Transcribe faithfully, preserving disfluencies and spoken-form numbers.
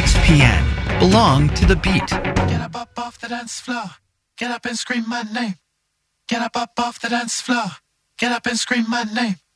X P N. Belong to the beat. Get up, up off the dance floor. Get up and scream my name. Get up, up off the dance floor. Get up and scream my name.